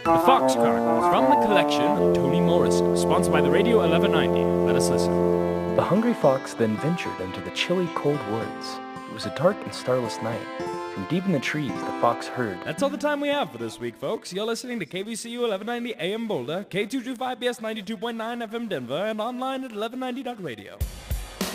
The Fox Chronicles from the collection of Toni Morrison, sponsored by the Radio 1190. Let us listen. The hungry fox then ventured into the chilly, cold woods. It was a dark and starless night. From deep in the trees, the fox heard. That's all the time we have for this week, folks. You're listening to KVCU 1190 AM Boulder, K225BS 92.9 FM Denver, and online at 1190.radio.